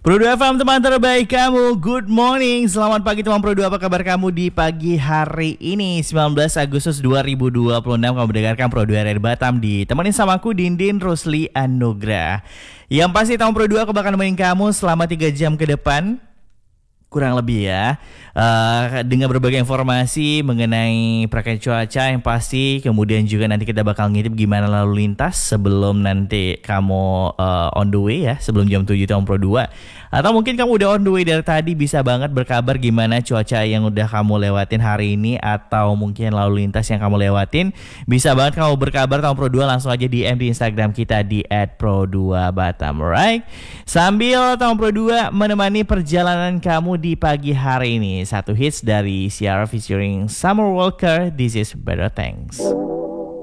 Pro 2 FM, teman terbaik kamu. Good morning. Selamat pagi teman Pro 2. Apa kabar kamu di pagi hari ini 19 Agustus 2026? Kamu mendengarkan Pro 2 dari Batam, ditemenin sama aku Dindin Rusli Anugrah. Yang pasti teman Pro 2 aku bakal nemenin kamu selama 3 jam ke depan, kurang lebih ya, dengan berbagai informasi mengenai perkara cuaca yang pasti. Kemudian juga nanti kita bakal ngintip gimana lalu lintas sebelum nanti kamu on the way ya, sebelum jam 7 tahun Pro 2. Atau mungkin kamu udah on the way dari tadi, bisa banget berkabar gimana cuaca yang udah kamu lewatin hari ini, atau mungkin lalu lintas yang kamu lewatin. Bisa banget kamu berkabar tahun Pro 2, langsung aja DM di Instagram kita di @pro2batam, alright? Sambil tahun Pro 2 menemani perjalanan kamu di pagi hari ini, satu hits dari Ciara featuring Summer Walker, This Is Better Things.